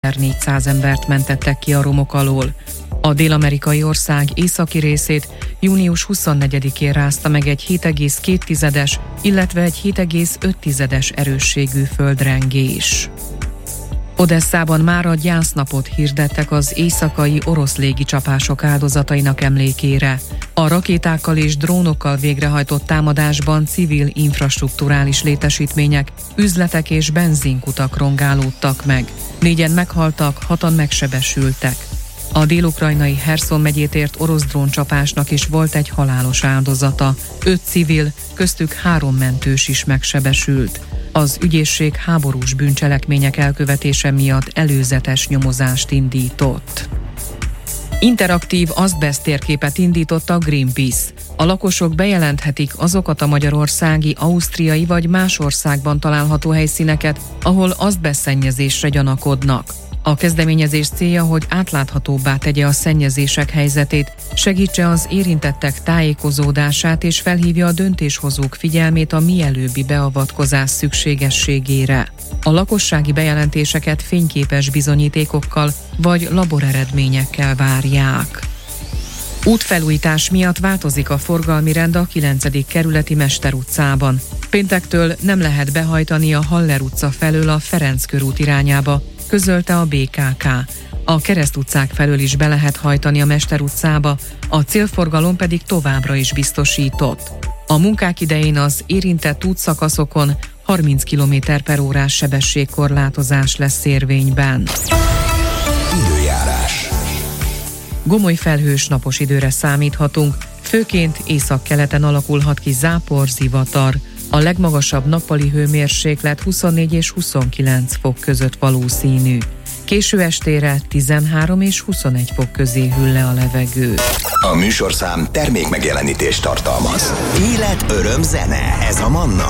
2400 embert mentettek ki a romok alól. A dél-amerikai ország északi részét június 24-én rázta meg egy 7,2-es, illetve egy 7,5-es erősségű földrengés. Odesszában mára gyásznapot hirdettek az éjszakai orosz légicsapások áldozatainak emlékére. A rakétákkal és drónokkal végrehajtott támadásban civil infrastrukturális létesítmények, üzletek és benzinkutak rongálódtak meg. 4-en meghaltak, 6-an megsebesültek. A dél-ukrajnai Herszon megyét ért orosz dróncsapásnak is volt egy halálos áldozata. 5 civil, köztük 3 mentős is megsebesült. Az ügyészség háborús bűncselekmények elkövetése miatt előzetes nyomozást indított. Interaktív azbeszt térképet indított a Greenpeace. A lakosok bejelenthetik azokat a magyarországi, ausztriai vagy más országban található helyszíneket, ahol azbesztszennyezésre gyanakodnak. A kezdeményezés célja, hogy átláthatóbbá tegye a szennyezések helyzetét, segítse az érintettek tájékozódását és felhívja a döntéshozók figyelmét a mielőbbi beavatkozás szükségességére. A lakossági bejelentéseket fényképes bizonyítékokkal vagy laboreredményekkel várják. Útfelújítás miatt változik a forgalmi rend a 9. kerületi Mester utcában. Péntektől nem lehet behajtani a Haller utca felől a Ferenc körút irányába, közölte a BKK. A Kereszt utcák felől is be lehet hajtani a Mester utcába, a célforgalom pedig továbbra is biztosított. A munkák idején az érintett útszakaszokon 30 km/órás sebességkorlátozás lesz érvényben. Időjárás. Gomoly felhős napos időre számíthatunk, főként északkeleten alakulhat ki zápor, zivatar. A legmagasabb nappali hőmérséklet 24 és 29 fok között valószínű. Késő estére 13 és 21 fok közé hűl le a levegő. A műsorszám termék megjelenítést tartalmaz. Élet, öröm, zene. Ez a Manna.